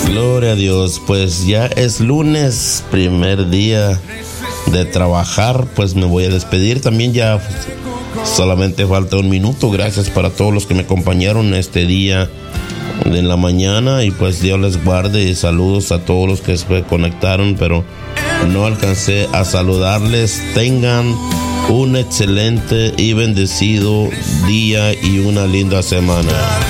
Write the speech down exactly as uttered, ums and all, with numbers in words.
Gloria a Dios, pues ya es lunes, primer día de trabajar, pues me voy a despedir también ya, pues, solamente falta un minuto. Gracias para todos los que me acompañaron este día en la mañana y pues Dios les guarde y saludos a todos los que se conectaron, pero no alcancé a saludarles. Tengan un excelente y bendecido día y una linda semana.